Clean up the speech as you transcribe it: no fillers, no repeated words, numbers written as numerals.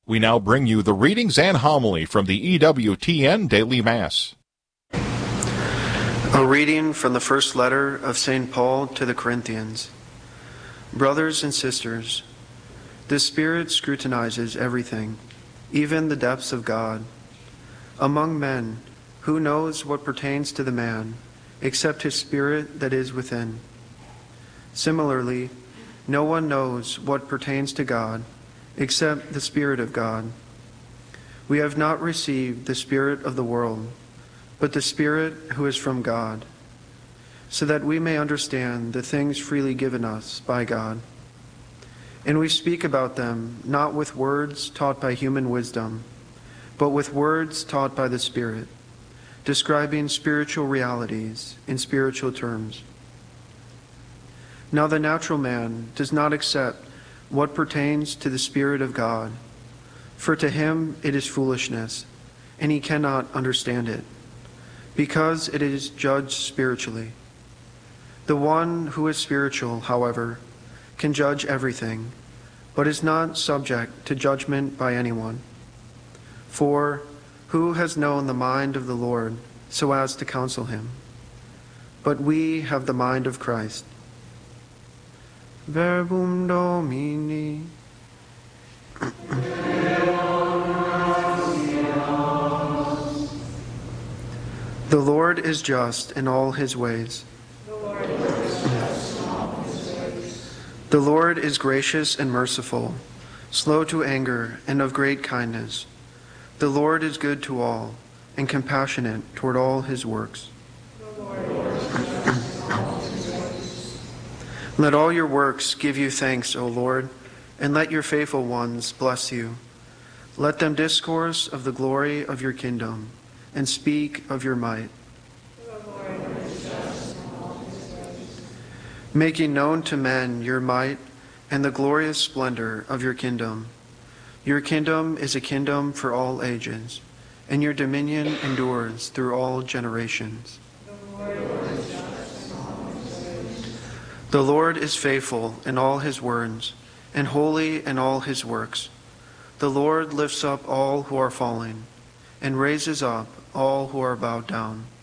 We now bring you the readings and homily from the EWTN Daily Mass. A reading from the first letter of St. Paul to the Corinthians. Brothers and sisters, the Spirit scrutinizes everything, even the depths of God. Among men, who knows what pertains to the man, except his spirit that is within? Similarly, no one knows what pertains to God, except the Spirit of God. We have not received the spirit of the world, but the Spirit who is from God, so that we may understand the things freely given us by God. And we speak about them not with words taught by human wisdom, but with words taught by the Spirit, describing spiritual realities in spiritual terms. Now the natural man does not accept what pertains to the Spirit of God, for to him it is foolishness, and he cannot understand it, because it is judged spiritually. The one who is spiritual, however, can judge everything, but is not subject to judgment by anyone. For who has known the mind of the Lord so as to counsel him? But we have the mind of Christ. Verbum Domini. The Lord is just in all his ways. The Lord is gracious and merciful, slow to anger and of great kindness. The Lord is good to all and compassionate toward all his works. Let all your works give you thanks, O Lord, and let your faithful ones bless you. Let them discourse of the glory of your kingdom and speak of your might. Making known to men your might and the glorious splendor of your kingdom. Your kingdom is a kingdom for all ages, and your dominion endures through all generations. The Lord is faithful in all his words, and holy in all his works. The Lord lifts up all who are falling, and raises up all who are bowed down.